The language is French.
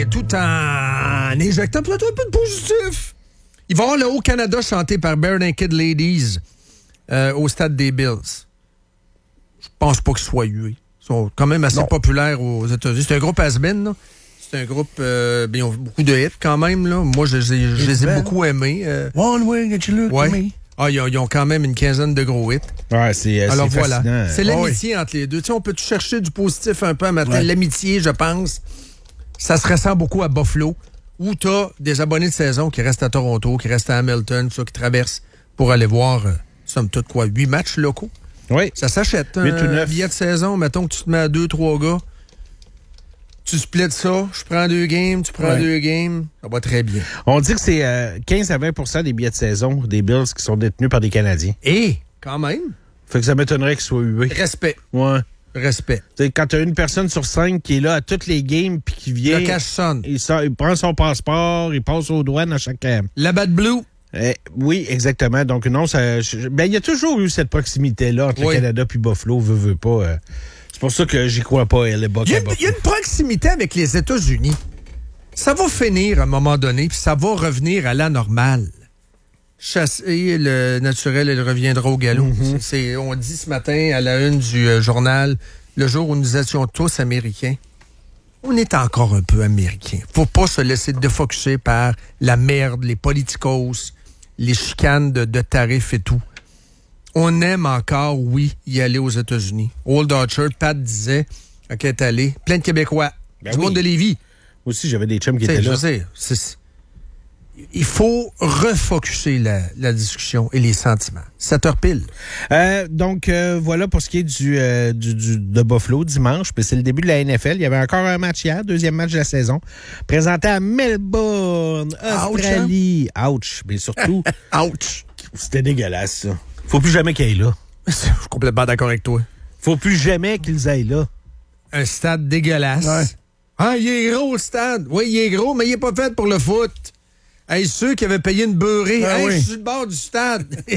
terminer tout en éjectant peut-être un peu de positif. Il va y avoir le Haut-Canada chanté par Bare Naked Ladies au stade des Bills. Je pense pas qu'ils soient hués. Ils sont quand même assez populaires aux États-Unis. C'est un groupe has-been, là. C'est un groupe... ils ont beaucoup de hits quand même, là. Moi, je les ai beaucoup aimés. One way that you look at me. Ah, ils ont quand même une quinzaine de gros hits. Ouais, c'est alors fascinant. Voilà. C'est l'amitié entre les deux. Tu sais, on peut chercher du positif un peu à matin. Ouais. L'amitié, je pense, ça se ressent beaucoup à Buffalo, où tu as des abonnés de saison qui restent à Toronto, qui restent à Hamilton, ça, qui traversent pour aller voir, somme toute, 8 matchs locaux. Oui. Ça s'achète. Un billet de saison, mettons que tu te mets à 2-3 gars. Tu splits ça, je prends 2 games, tu prends 2 games, ça va très bien. On dit que c'est 15 à 20 des billets de saison des Bills qui sont détenus par des Canadiens. Et, quand même. Fait que ça m'étonnerait qu'ils soient hués. Respect. Ouais. Respect. T'sais, quand tu as une personne sur 5 qui est là à toutes les games puis qui vient... Le cash sonne. Il prend son passeport, il passe aux douanes à chaque... La Bad Blue. Oui, exactement. Donc non, il y a toujours eu cette proximité-là entre le Canada puis Buffalo, veut pas... C'est pour ça que j'y crois pas, les Bucks. Il y a une proximité avec les États-Unis. Ça va finir à un moment donné, puis ça va revenir à la normale. Chasser le naturel, il reviendra au galop. Mm-hmm. On dit ce matin à la une du journal, le jour où nous étions tous Américains, on est encore un peu Américains. Faut pas se laisser défocuser par la merde, les politicos, les chicanes de tarifs et tout. On aime encore, oui, y aller aux États-Unis. Old Orchard, Pat disait, quand elle est allé, plein de Québécois, du monde de Lévis. Moi aussi, j'avais des chums qui étaient là. Je sais. Il faut refocuser la discussion et les sentiments. 7h pile. Donc, voilà pour ce qui est de Buffalo dimanche. Puis c'est le début de la NFL. Il y avait encore un match hier, deuxième match de la saison, présenté à Melbourne, Australie. Ouch. Mais surtout... Ouch. C'était dégueulasse, ça. Faut plus jamais qu'ils aillent là. Je suis complètement d'accord avec toi. Faut plus jamais qu'ils aillent là. Un stade dégueulasse. Ouais. Ah, il est gros, le stade. Oui, il est gros, mais il est pas fait pour le foot. Hey, ceux qui avaient payé une beurrée, je suis sur le bord du stade.